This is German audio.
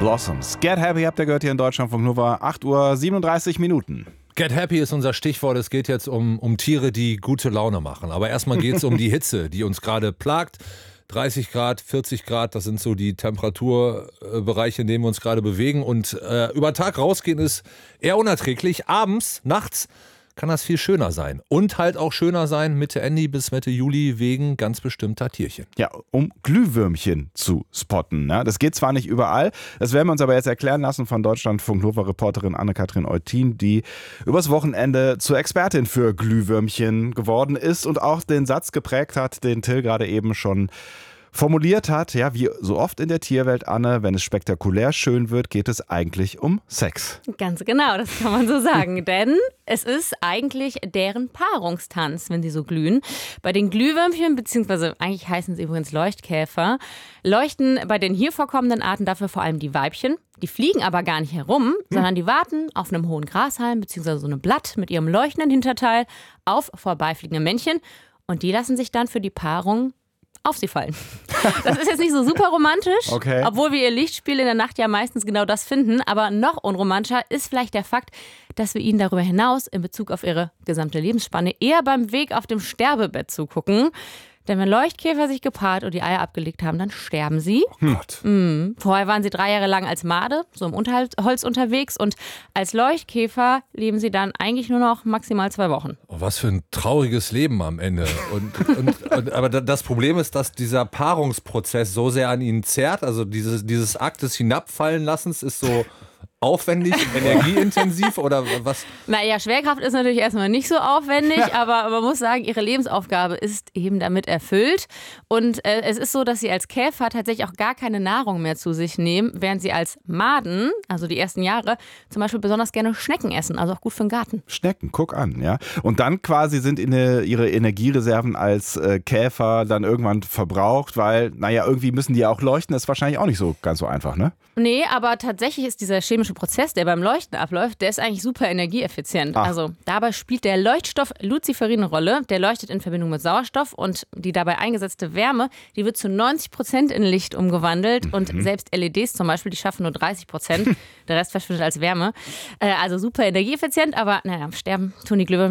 Blossoms. Get Happy habt ihr gehört hier in Deutschlandfunk Nova, 8:37 Minuten. Get Happy ist unser Stichwort. Es geht jetzt um Tiere, die gute Laune machen. Aber erstmal geht es um die Hitze, die uns gerade plagt. 30 Grad, 40 Grad, das sind so die Temperaturbereiche, in denen wir uns gerade bewegen. Und über Tag rausgehen ist eher unerträglich. Abends, nachts kann das viel schöner sein. Und halt auch schöner sein Mitte Ende bis Mitte Juli wegen ganz bestimmter Tierchen. Ja, um Glühwürmchen zu spotten. Ne? Das geht zwar nicht überall, das werden wir uns aber jetzt erklären lassen von Deutschlandfunk Nova-Reporterin Anne-Kathrin Eutin, die übers Wochenende zur Expertin für Glühwürmchen geworden ist und auch den Satz geprägt hat, den Till gerade eben schon formuliert hat. Ja, wie so oft in der Tierwelt, Anne, wenn es spektakulär schön wird, geht es eigentlich um Sex. Ganz genau, das kann man so sagen. Denn es ist eigentlich deren Paarungstanz, wenn sie so glühen. Bei den Glühwürmchen, beziehungsweise eigentlich heißen sie übrigens Leuchtkäfer, leuchten bei den hier vorkommenden Arten dafür vor allem die Weibchen. Die fliegen aber gar nicht herum, sondern die warten auf einem hohen Grashalm, beziehungsweise so einem Blatt mit ihrem leuchtenden Hinterteil auf vorbeifliegende Männchen. Und die lassen sich dann für die Paarung auf sie fallen. Das ist jetzt nicht so super romantisch, okay, obwohl wir ihr Lichtspiel in der Nacht ja meistens genau das finden. Aber noch unromantischer ist vielleicht der Fakt, dass wir ihnen darüber hinaus in Bezug auf ihre gesamte Lebensspanne eher beim Weg auf dem Sterbebett zugucken. Denn wenn Leuchtkäfer sich gepaart und die Eier abgelegt haben, dann sterben sie. Oh Gott. Vorher waren sie 3 Jahre lang als Made, so im Unterholz unterwegs. Und als Leuchtkäfer leben sie dann eigentlich nur noch maximal 2 Wochen. Oh, was für ein trauriges Leben am Ende. Aber das Problem ist, dass dieser Paarungsprozess so sehr an ihnen zerrt. Also dieses Akt des Hinabfallenlassens ist so aufwendig, energieintensiv oder was? Naja, Schwerkraft ist natürlich erstmal nicht so aufwendig, aber man muss sagen, ihre Lebensaufgabe ist eben damit erfüllt. Und es ist so, dass sie als Käfer tatsächlich auch gar keine Nahrung mehr zu sich nehmen, während sie als Maden, also die ersten Jahre, zum Beispiel besonders gerne Schnecken essen, also auch gut für den Garten. Schnecken, guck an, ja. Und dann quasi sind ihre Energiereserven als Käfer dann irgendwann verbraucht, weil, naja, irgendwie müssen die ja auch leuchten. Das ist wahrscheinlich auch nicht so ganz so einfach, ne? Nee, aber tatsächlich ist dieser chemische Prozess, der beim Leuchten abläuft, der ist eigentlich super energieeffizient. Ach. Also dabei spielt der Leuchtstoff Luciferin eine Rolle. Der leuchtet in Verbindung mit Sauerstoff und die dabei eingesetzte Wärme, die wird zu 90% in Licht umgewandelt. Und selbst LEDs zum Beispiel, die schaffen nur 30%. Der Rest verschwindet als Wärme. Also super energieeffizient, aber naja, sterben tun die Glühwürmchen